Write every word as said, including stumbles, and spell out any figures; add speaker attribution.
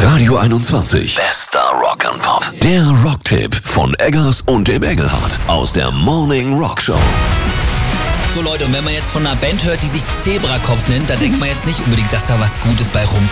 Speaker 1: Radio einundzwanzig. Bester Rock and Pop. Der Rocktipp von Eggers und dem Engelhardt aus der Morning Rock Show.
Speaker 2: So Leute, und wenn man jetzt von einer Band hört, die sich Zebrakopf nennt, da denkt man jetzt nicht unbedingt, dass da was Gutes bei rumkommt.